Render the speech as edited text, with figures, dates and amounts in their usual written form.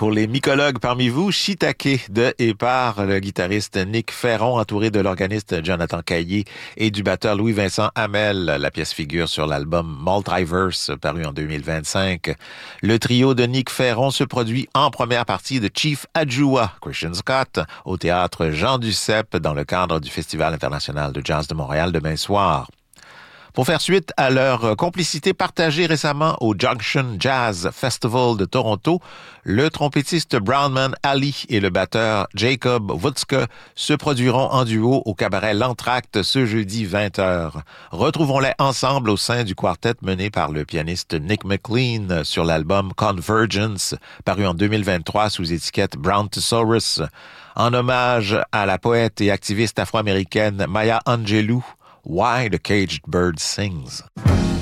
Pour les mycologues parmi vous, Shiitake de et par le guitariste Nick Ferron, entouré de l'organiste Jonathan Caillé et du batteur Louis-Vincent Hamel. La pièce figure sur l'album Multiverse, paru en 2025. Le trio de Nick Ferron se produit en première partie de Chief Adjua, Christian Scott, au théâtre Jean Duceppe dans le cadre du Festival international de jazz de Montréal demain soir. Pour faire suite à leur complicité partagée récemment au Junction Jazz Festival de Toronto, le trompettiste Brownman Ali et le batteur Jacob Wutzke se produiront en duo au cabaret L'Entracte ce jeudi 20h. Retrouvons-les ensemble au sein du quartet mené par le pianiste Nick McLean sur l'album Convergence, paru en 2023 sous étiquette Brown-Tosaurus, en hommage à la poète et activiste afro-américaine Maya Angelou. Why the Caged Bird Sings.